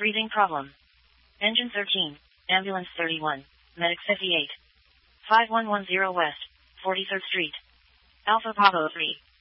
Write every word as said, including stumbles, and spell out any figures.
Breathing problem. Engine thirteen, Ambulance thirty-one, Medic fifty-eight. five one one zero West, forty-third Street. Alpha Bravo three.